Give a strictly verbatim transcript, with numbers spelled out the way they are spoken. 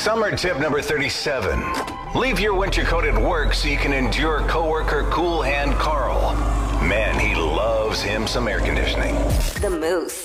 Summer tip number thirty-seven. Leave your winter coat at work so you can endure coworker Cool Hand Carl. Man, he loves him some air conditioning. The Moose.